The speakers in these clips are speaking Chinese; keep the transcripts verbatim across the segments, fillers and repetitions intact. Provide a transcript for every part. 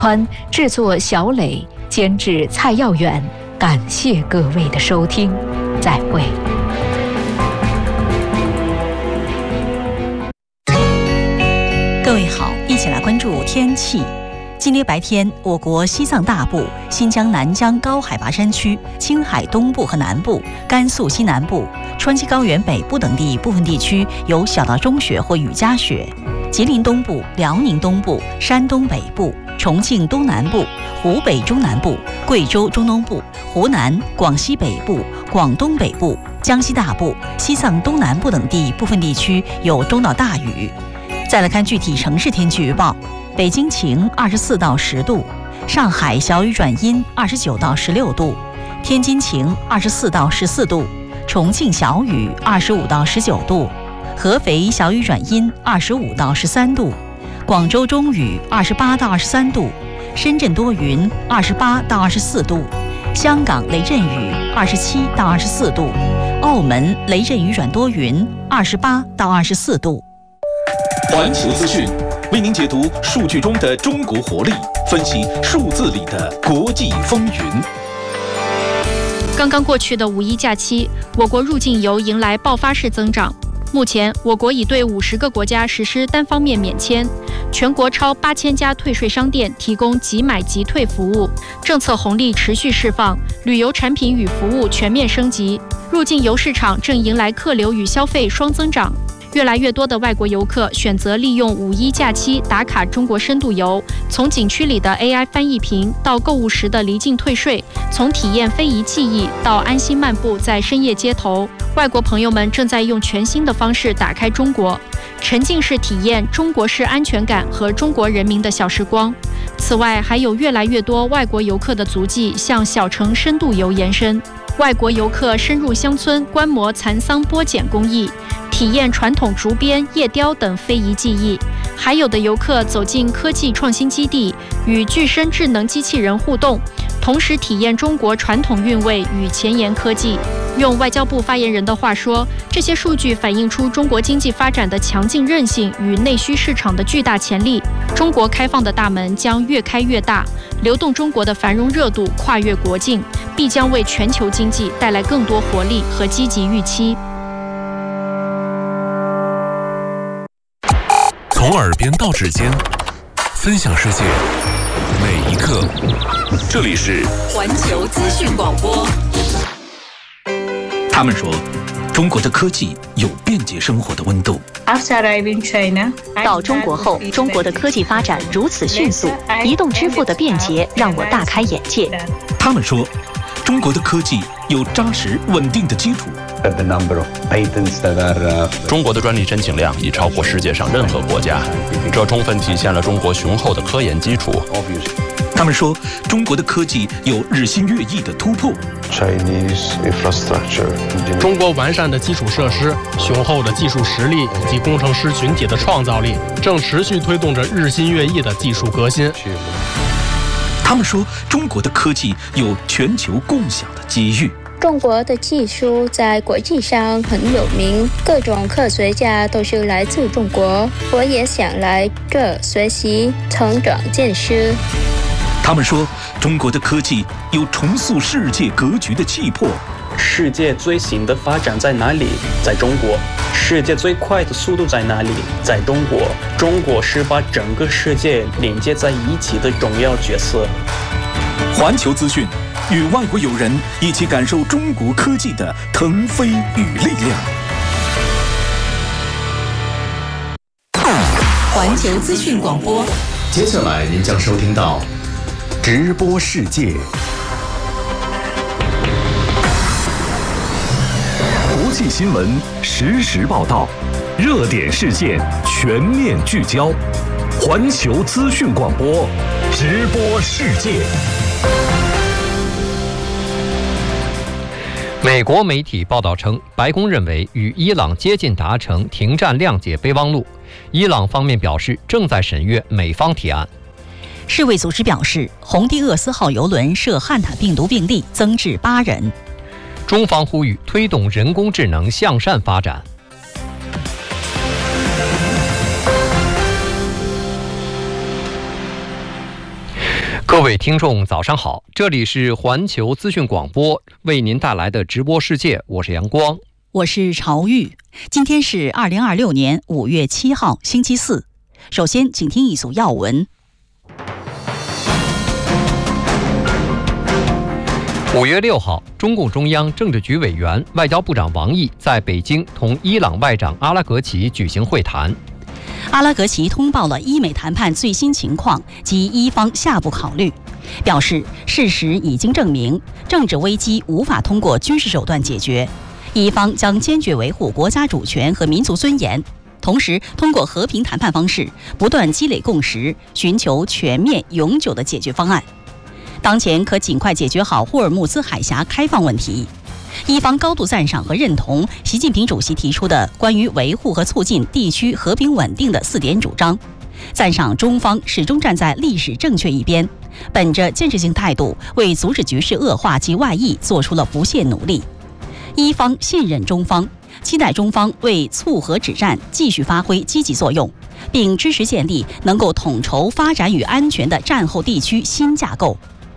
欢制作小磊，监制蔡耀远，感谢各位的收听，再会。 各位好，一起来关注天气。今天白天，我国西藏大部、新疆南疆高海拔山区、青海东部和南部、甘肃西南部、川西高原北部等地部分地区有小到中雪或雨夹雪。吉林东部、辽宁东部、山东北部、重庆东南部、湖北中南部、贵州中东部、湖南、广西北部、广东北部、江西大部、西藏东南部等地部分地区有中到大雨。再来看具体城市天气预报：北京晴，二十四到十度；上海小雨转阴，二十九到十六度；天津晴，二十四到十四度；重庆小雨，二十五到十九度；合肥小雨转阴，二十五到十三度；广州中雨，二十八到二十三度；深圳多云，二十八到二十四度；香港雷阵雨，二十七到二十四度；澳门雷阵雨转多云，二十八到二十四度。 环球资讯为您解读数据中的中国活力，分析数字里的国际风云。 刚刚过去的五一假期，我国入境游迎来爆发式增长。目前，我国已对五十个国家实施单方面免签，全国超八千家退税商店提供即买即退服务，政策红利持续释放，旅游产品与服务全面升级，入境游市场正迎来客流与消费双增长。越来越多的外国游客选择利用五一假期打卡中国深度游，从景区里的 A I 翻译屏到购物时的离境退税，从体验非遗技艺到安心漫步在深夜街头，外国朋友们正在用全新的方式打开中国，沉浸式体验中国式安全感和中国人民的小时光。此外，还有越来越多外国游客的足迹向小城深度游延伸，外国游客深入乡村观摩蚕桑剥茧工艺，体验传统竹编、叶雕等非遗技艺，还有的游客走进科技创新基地，与具身智能机器人互动，同时体验中国传统韵味与前沿科技。用外交部发言人的话说，这些数据反映出中国经济发展的强劲韧性与内需市场的巨大潜力。中国开放的大门将越开越大，流动中国的繁荣热度跨越国境，必将为全球经济带来更多活力和积极预期。 从耳边到指尖，分享世界每一刻。这里是环球资讯广播。 他们说，中国的科技有便捷生活的温度。 到中国后，中国的科技发展如此迅速，移动支付的便捷让我大开眼界。 他们说，中国的科技有扎实稳定的基础。 中国的专利申请量已超过世界上任何国家，这充分体现了中国雄厚的科研基础。 他们说，中国的科技有日新月异的突破。 中国完善的基础设施、雄厚的技术实力以及工程师群体的创造力，正持续推动着日新月异的技术革新。 他们说，中国的科技有全球共享的机遇。 中国的技术在国际上很有名，各种科学家都是来自中国。我也想来这学习、成长见识。 他们说，中国的科技有重塑世界格局的气魄。 世界最新的发展在哪里？在中国。世界最快的速度在哪里？在中国。中国是把整个世界连接在一起的重要角色。 环球资讯，与外国友人一起感受中国科技的腾飞与力量。 环球资讯广播， 接下来您将收听到直播世界。国际新闻实时报道，热点事件全面聚焦。环球资讯广播，直播世界。 美国媒体报道称，白宫认为与伊朗接近达成停战谅解备忘录，伊朗方面表示正在审阅美方提案。 世卫组织表示，红帝厄斯号邮轮涉汉塔病毒病例增至八人。 中方呼吁推动人工智能向善发展。 各位听众早上好，这里是环球资讯广播为您带来的直播世界，我是阳光， 我是朝玉。今天是二零二六年五月七号星期四。首先请听一组要闻。 五月六号，中共中央政治局委员、外交部长王毅在北京同伊朗外长阿拉格齐举行会谈。 阿拉格齐通报了伊美谈判最新情况及伊方下步考虑，表示事实已经证明政治危机无法通过军事手段解决，伊方将坚决维护国家主权和民族尊严，同时通过和平谈判方式不断积累共识，寻求全面永久的解决方案。当前可尽快解决好霍尔木兹海峡开放问题。伊方高度赞赏和认同习近平主席提出的关于维护和促进地区和平稳定的四点主张，赞赏中方始终站在历史正确一边，本着建设性态度为阻止局势恶化及外溢做出了不懈努力。伊方信任中方，期待中方为促和止战继续发挥积极作用，并支持建立能够统筹发展与安全的战后地区新架构。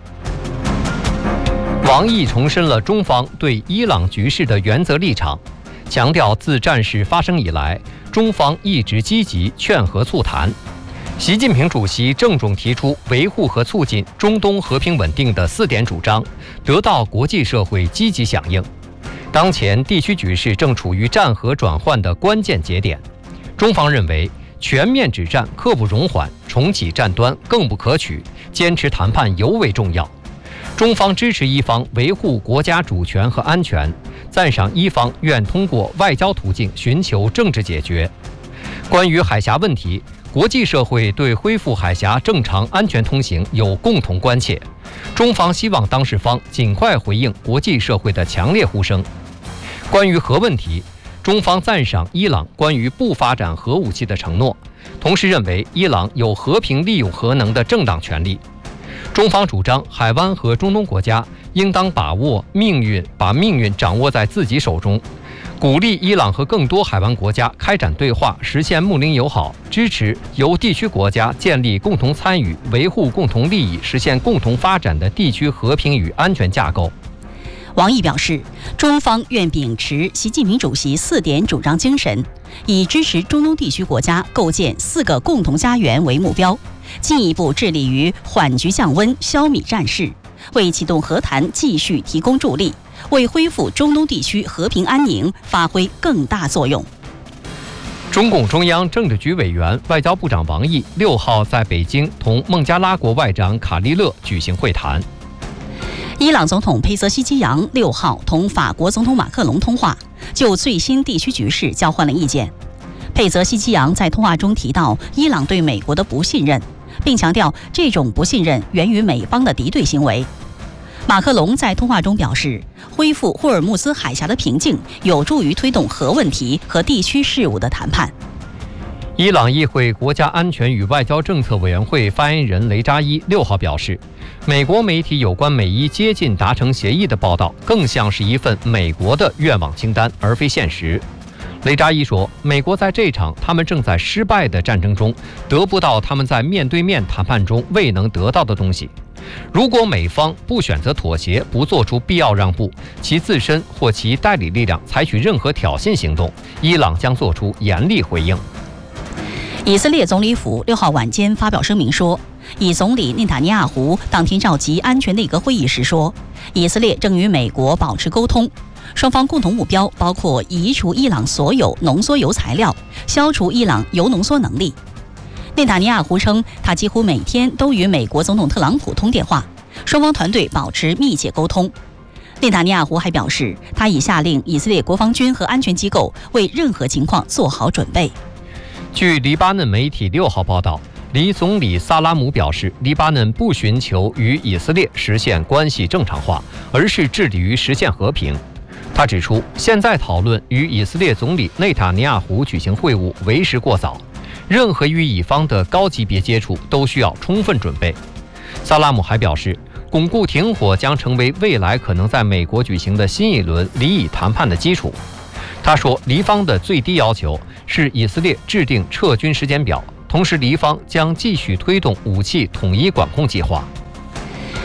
王毅重申了中方对伊朗局势的原则立场，强调自战事发生以来，中方一直积极劝和促谈。习近平主席郑重提出维护和促进中东和平稳定的四点主张，得到国际社会积极响应。当前地区局势正处于战和转换的关键节点，中方认为全面止战刻不容缓，重启战端更不可取，坚持谈判尤为重要。中方支持伊方维护国家主权和安全，赞赏伊方愿通过外交途径寻求政治解决。关于海峡问题，国际社会对恢复海峡正常安全通行有共同关切，中方希望当事方尽快回应国际社会的强烈呼声。关于核问题，中方赞赏伊朗关于不发展核武器的承诺，同时认为伊朗有和平利用核能的正当权利。中方主张海湾和中东国家应当把握命运，把命运掌握在自己手中，鼓励伊朗和更多海湾国家开展对话，实现睦邻友好，支持由地区国家建立共同参与、维护共同利益、实现共同发展的地区和平与安全架构。 王毅表示，中方愿秉持习近平主席四点主张精神，以支持中东地区国家构建四个共同家园为目标，进一步致力于缓局降温、消弭战事，为启动和谈继续提供助力，为恢复中东地区和平安宁发挥更大作用。 中共中央政治局委员、外交部长王毅六号在北京同孟加拉国外长卡利勒举行会谈。 伊朗总统佩泽希基扬六号同法国总统马克龙通话，就最新地区局势交换了意见。佩泽希基扬在通话中提到伊朗对美国的不信任，并强调这种不信任源于美方的敌对行为。马克龙在通话中表示，恢复霍尔木兹海峡的平静有助于推动核问题和地区事务的谈判。 伊朗议会国家安全与外交政策委员会发言人雷扎伊六号表示，美国媒体有关美伊接近达成协议的报道更像是一份美国的愿望清单，而非现实。雷扎伊说，美国在这场他们正在失败的战争中得不到他们在面对面谈判中未能得到的东西。如果美方不选择妥协，不做出必要让步，其自身或其代理力量采取任何挑衅行动，伊朗将做出严厉回应。 以色列总理府六号晚间发表声明说，以总理内塔尼亚胡当天召集安全内阁会议时说，以色列正与美国保持沟通，双方共同目标包括移除伊朗所有浓缩铀材料，消除伊朗铀浓缩能力。内塔尼亚胡称，他几乎每天都与美国总统特朗普通电话，双方团队保持密切沟通。内塔尼亚胡还表示，他已下令以色列国防军和安全机构为任何情况做好准备。 据黎巴嫩媒体六号报道，黎总理萨拉姆表示，黎巴嫩不寻求与以色列实现关系正常化，而是致力于实现和平。他指出，现在讨论与以色列总理内塔尼亚胡举行会晤为时过早，任何与以方的高级别接触都需要充分准备。萨拉姆还表示，巩固停火将成为未来可能在美国举行的新一轮黎以谈判的基础。他说，黎方的最低要求是以色列制定撤军时间表，同时黎方将继续推动武器统一管控计划。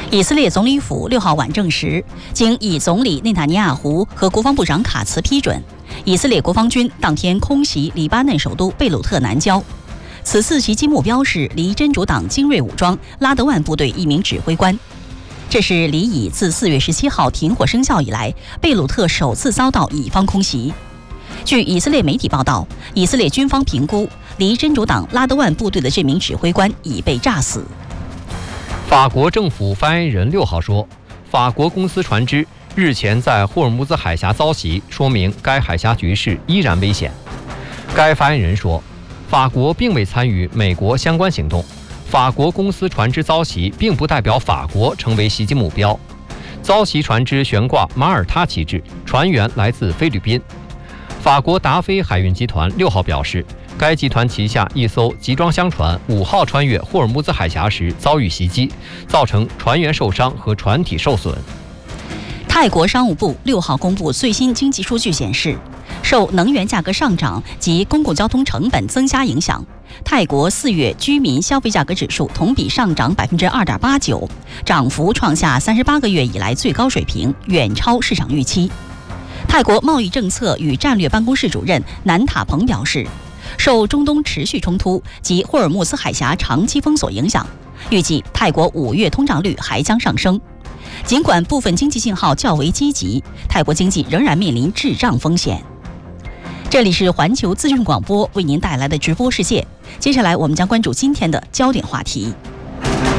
以色列总理府六号晚证实，经以总理内塔尼亚胡和国防部长卡茨批准，以色列国防军当天空袭黎巴嫩首都贝鲁特南郊。此次袭击目标是离真主党精锐武装拉德万部队一名指挥官。这是黎以自四月十七号停火生效以来，贝鲁特首次遭到以方空袭。据以色列媒体报道，以色列军方评估，离真主党拉德万部队的这名指挥官已被炸死。 法国政府发言人六号说，法国公司船只日前在霍尔木兹海峡遭袭，说明该海峡局势依然危险。该发言人说，法国并未参与美国相关行动，法国公司船只遭袭并不代表法国成为袭击目标。遭袭船只悬挂马耳他旗帜，船员来自菲律宾。法国达菲海运集团六号表示，该集团旗下一艘集装箱船五号穿越霍尔木兹海峡时遭遇袭击，造成船员受伤和船体受损。 泰国商务部六号公布最新经济数据显示，受能源价格上涨及公共交通成本增加影响，泰国四月居民消费价格指数同比上涨百分之二点八九，涨幅创下三十八个月以来最高水平，远超市场预期。泰国贸易政策与战略办公室主任南塔彭表示，受中东持续冲突及霍尔木兹海峡长期封锁影响，预计泰国五月通胀率还将上升。尽管部分经济信号较为积极，泰国经济仍然面临滞胀风险。这里是环球资讯广播为您带来的直播世界，接下来我们将关注今天的焦点话题。